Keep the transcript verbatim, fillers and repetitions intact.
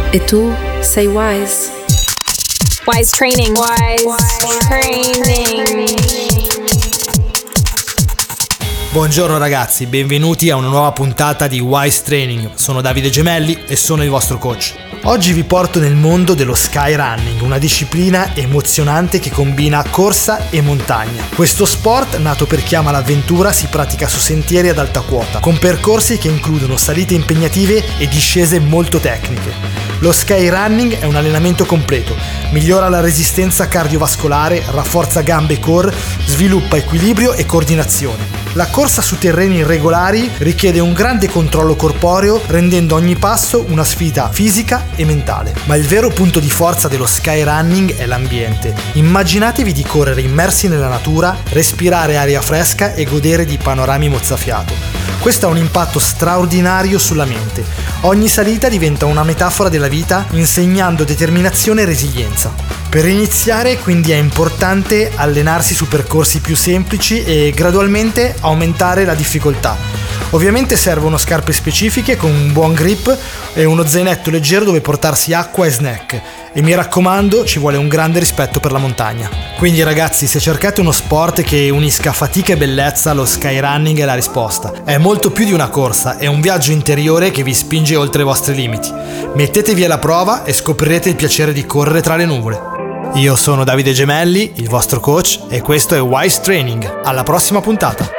E tu sei Wise. Wise Training. Wise Training. Buongiorno ragazzi, benvenuti a una nuova puntata di Wise Training. Sono Davide Gemelli e sono il vostro coach. Oggi vi porto nel mondo dello skyrunning, una disciplina emozionante che combina corsa e montagna. Questo sport, nato per chi ama l'avventura, si pratica su sentieri ad alta quota, con percorsi che includono salite impegnative e discese molto tecniche. Lo skyrunning è un allenamento completo, migliora la resistenza cardiovascolare, rafforza gambe e core, sviluppa equilibrio e coordinazione. La corsa su terreni irregolari richiede un grande controllo corporeo, rendendo ogni passo una sfida fisica e mentale. Ma il vero punto di forza dello skyrunning è l'ambiente. Immaginatevi di correre immersi nella natura, respirare aria fresca e godere di panorami mozzafiato. Questo ha un impatto straordinario sulla mente. Ogni salita diventa una metafora della vita, insegnando determinazione e resilienza. Per iniziare, quindi, è importante allenarsi su percorsi più semplici e gradualmente aumentare la difficoltà. Ovviamente servono scarpe specifiche con un buon grip e uno zainetto leggero dove portarsi acqua e snack. E mi raccomando, ci vuole un grande rispetto per la montagna. Quindi ragazzi, se cercate uno sport che unisca fatica e bellezza, lo skyrunning è la risposta. È molto più di una corsa, è un viaggio interiore che vi spinge oltre i vostri limiti. Mettetevi alla prova e scoprirete il piacere di correre tra le nuvole. Io sono Davide Gemelli, il vostro coach, e questo è Wise Training. Alla prossima puntata!